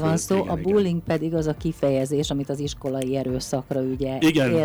van szó, igen, a bullying pedig az a kifejezés, amit az iskolai erőszakra ugye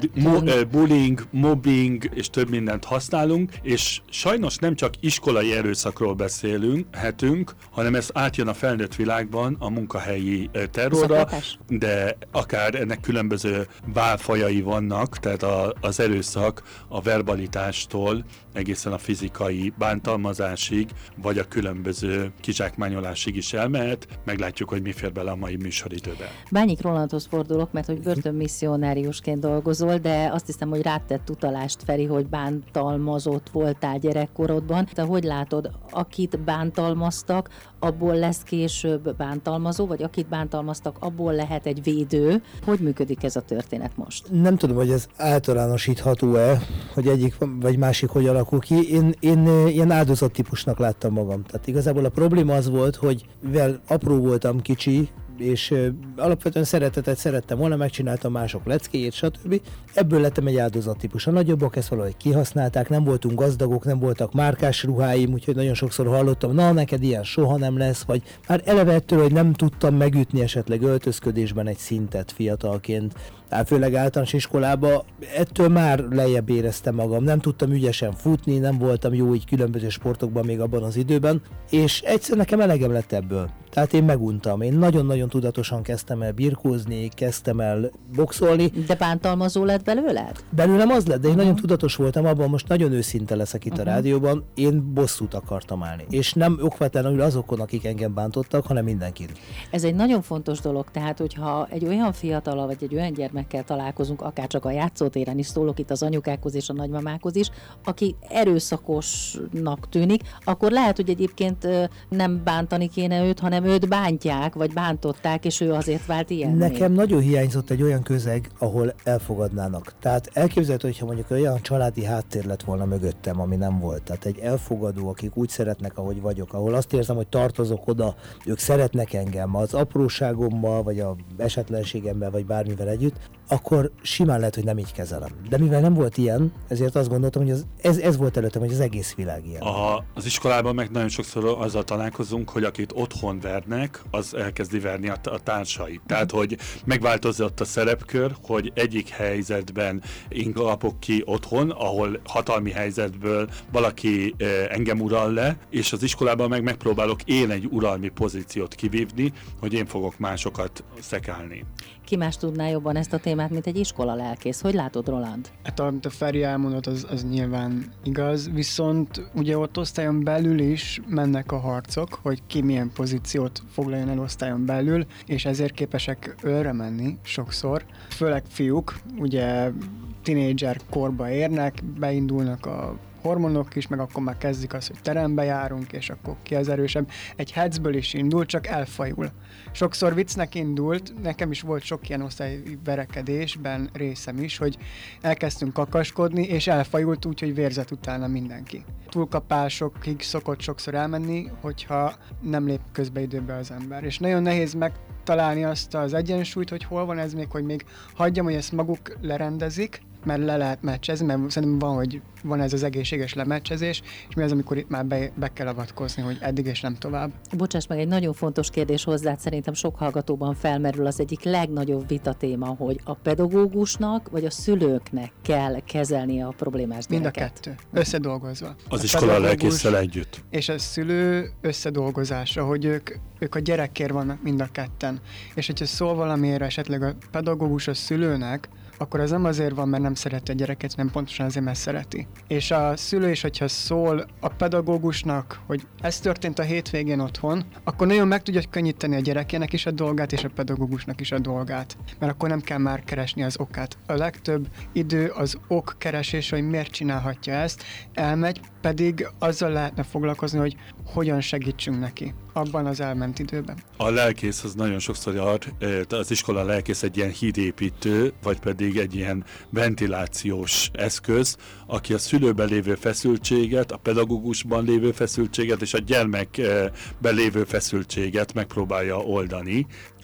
bullying, mobbing és több mindent használunk, és sajnos nem csak iskolai erőszakról beszélhetünk, hanem ez átjön a felnőtt világban a munkahelyi terrorra, Zaklatás? De akár ennek különböző válfajai vannak, tehát az erőszak a verbalitástól egészen a fizikai bántalmazásig, vagy a különböző kizsákmányolásig is elmehet. Meglátjuk, hogy mi fér bele a mai műsoridőben. Bányik Rolandhoz fordulok, mert hogy börtönmisszionáriusként dolgozol, de azt hiszem, hogy rád tett utalást, Feri, hogy bántalmazott voltál gyerekkorodban. Te hogy látod, akit bántalmaztak, abból lesz később bántalmazó, vagy akit bántalmaztak, abból lehet egy védő. Hogy működik ez a történet most? Nem tudom, hogy ez általánosítható-e, hogy egyik vagy másik hogy alakul ki. Én ilyen áldozattípusnak láttam magam. Tehát igazából a probléma az volt, hogy mivel apró voltam, kicsi, és alapvetően szeretetet szerettem volna, megcsináltam mások leckéjét, stb. Ebből lettem egy áldozattípus. A nagyobbak ezt valahogy kihasználták, nem voltunk gazdagok, nem voltak márkás ruháim, úgyhogy nagyon sokszor hallottam, na neked ilyen soha nem lesz, vagy már eleve ettől, hogy nem tudtam megütni esetleg öltözködésben egy szintet fiatalként, főleg általános iskolába, ettől már lejjebb éreztem magam, nem tudtam ügyesen futni, nem voltam jó így különböző sportokban még abban az időben, és egyszer nekem elegem lett ebből. Tehát én meguntam, én nagyon-nagyon tudatosan kezdtem el birkózni, kezdtem el boxolni. De bántalmazó lett belőled? Belőlem az lett, de én nagyon tudatos voltam abban, most nagyon őszinte leszek itt a rádióban, én bosszút akartam állni. És nem okvetlenül azokon, akik engem bántottak, hanem mindenkin. Ez egy nagyon fontos dolog, tehát hogyha egy olyan fiatala vagy egy olyan gyermekkel találkozunk, akárcsak a játszótéren is, szólok itt az anyukákhoz és a nagymamákhoz is, aki erőszakosnak tűnik, akkor lehet, hogy egyébként nem bántani kéne őt, hanem őt bántják, vagy bántották, és ő azért vált ilyen. Nekem nagyon hiányzott egy olyan közeg, ahol elfogadnának. Tehát elképzelhető, hogyha mondjuk olyan családi háttér lett volna mögöttem, ami nem volt. Tehát egy elfogadó, akik úgy szeretnek, ahogy vagyok, ahol azt érzem, hogy tartozok oda, ők szeretnek engem az apróságommal, vagy a esetlenségemmel, vagy bármivel együtt, akkor simán lehet, hogy nem így kezelem. De mivel nem volt ilyen, ezért azt gondoltam, hogy ez volt előttem, hogy az egész világ ilyen. Az iskolában meg nagyon sokszor azzal találkozunk, hogy akit otthon vernek, az elkezdi verni a társait. Tehát, hogy megváltozott a szerepkör, hogy egyik helyzetben én kapok ki otthon, ahol hatalmi helyzetből valaki engem ural le, és az iskolában meg megpróbálok én egy uralmi pozíciót kivívni, hogy én fogok másokat szekálni. Ki más tudná jobban ezt a témát, mint egy iskola lelkész? Hogy látod, Roland? Hát amit a Feri elmondott, az nyilván igaz, viszont ugye ott osztályon belül is mennek a harcok, hogy ki milyen pozíciót foglaljon el osztályon belül, és ezért képesek ölre menni sokszor. Főleg fiúk, ugye tinédzser korba érnek, beindulnak a hormonok is, meg akkor már kezdik azt, hogy terembe járunk, és akkor ki az erősebb. Egy hetszből is indul, csak elfajul. Sokszor viccnek indult, nekem is volt sok ilyen osztályverekedésben részem is, hogy elkezdtünk kakaskodni, és elfajult úgy, hogy vérzett utána mindenki. Túlkapásokig szokott sokszor elmenni, hogyha nem lép közbe időbe az ember. És nagyon nehéz megtalálni azt az egyensúlyt, hogy hol van ez még, hogy még hagyjam, hogy ezt maguk lerendezik, mert le lehet meccsezni, mert szerintem van ez az egészséges lemeccsezés, és mi az, amikor itt már be kell avatkozni, hogy eddig és nem tovább. Bocsáss meg, egy nagyon fontos kérdés hozzád, szerintem sok hallgatóban felmerül az egyik legnagyobb vitatéma, hogy a pedagógusnak vagy a szülőknek kell kezelnie a problémás gyereket. Mind a kettő, összedolgozva. Az iskola lelkésszel együtt. És a szülő összedolgozása, hogy ők a gyerekért vannak mind a ketten. És hogyha szól valamiért esetleg a pedagógus a szülőnek, akkor az nem azért van, mert nem szereti a gyereket, hanem pontosan azért, mert szereti. És a szülő is, hogyha szól a pedagógusnak, hogy ez történt a hétvégén otthon, akkor nagyon meg tudja könnyíteni a gyerekének is a dolgát, és a pedagógusnak is a dolgát. Mert akkor nem kell már keresni az okát. A legtöbb idő az ok keresés, hogy miért csinálhatja ezt, elmegy, pedig azzal lehetne foglalkozni, hogy hogyan segítsünk neki abban az elment időben. A lelkész az nagyon sokszor az iskola lelkész egy ilyen hídépítő, vagy pedig egy ilyen ventilációs eszköz, aki a szülőben lévő feszültséget, a pedagógusban lévő feszültséget és a gyermekben lévő feszültséget megpróbálja oldani.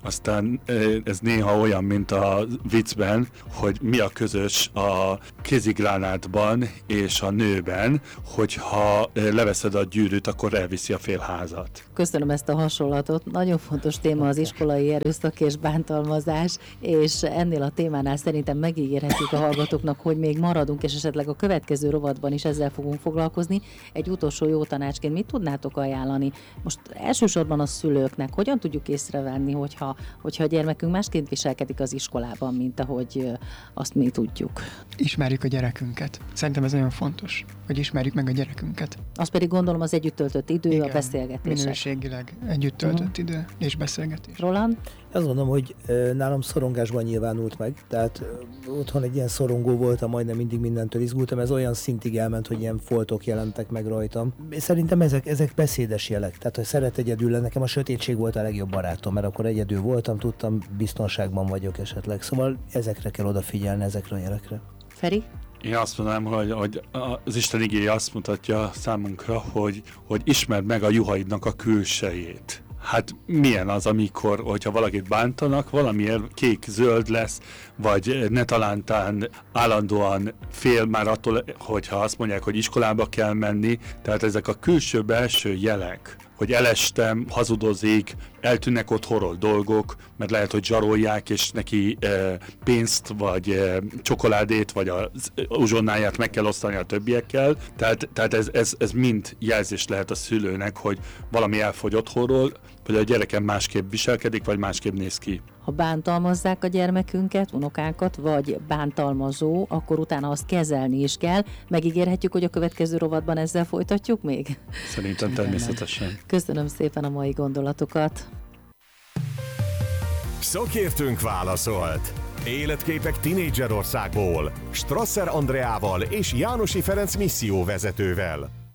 aztán ez néha olyan, mint a viccben, hogy mi a közös a kézigránátban és a nőben, hogyha leveszed a gyűrűt, akkor elviszi a fél házat. Köszönöm ezt a hasonlatot. Nagyon fontos téma az iskolai erőszak és bántalmazás, és ennél a témánál szerintem megígérhetjük a hallgatóknak, hogy még maradunk, és esetleg a következő rovatban is ezzel fogunk foglalkozni. Egy utolsó jó tanácsként mit tudnátok ajánlani? Most elsősorban a szülőknek, hogyan tudjuk észrevenni, hogyha a gyermekünk másként viselkedik az iskolában, mint ahogy azt mi tudjuk? Ismerjük a gyerekünket. Szerintem ez nagyon fontos, hogy ismerjük meg a gyerekünket. Azt pedig gondolom az együtt töltött idő, Igen, a beszélgetések. minőségileg együtt töltött idő és beszélgetés. Roland? Azt gondolom, hogy nálam szorongásban nyilvánult meg, tehát otthon egy ilyen szorongó voltam, majdnem mindig mindentől izgultam, ez olyan szintig elment, hogy ilyen foltok jelentek meg rajtam. Szerintem ezek beszédes jelek, tehát hogy szeret egyedül lenni, nekem a sötétség volt a legjobb barátom, mert akkor egyedül voltam, tudtam, biztonságban vagyok esetleg, szóval ezekre kell odafigyelni, ezekre a jelekre. Feri? Én azt mondanám, hogy az Isten igéje azt mutatja számunkra, hogy ismerd meg a juhaidnak a külsejét. Hát milyen az, amikor, hogyha valakit bántanak, valamiért kék-zöld lesz, vagy ne talántán állandóan fél már attól, hogyha azt mondják, hogy iskolába kell menni. Tehát ezek a külső-belső jelek, hogy elestem, hazudozik, eltűnnek otthonról dolgok, mert lehet, hogy zsarolják, és neki pénzt, vagy csokoládét, vagy az uzsonnáját meg kell osztani a többiekkel. Tehát ez mind jelzés lehet a szülőnek, hogy valami elfogy otthonról, vagy a gyerekem másképp viselkedik, vagy másképp néz ki. Ha bántalmazzák a gyermekünket, unokánkat, vagy bántalmazó, akkor utána azt kezelni is kell. Megígérhetjük, hogy a következő rovatban ezzel folytatjuk még? Szerintem természetesen. Köszönöm szépen a mai gondolatokat. Szakértőnk válaszolt. Életképek Tinédzserországból, Strasser Andreával és Jánosi Ferenc misszióvezetővel.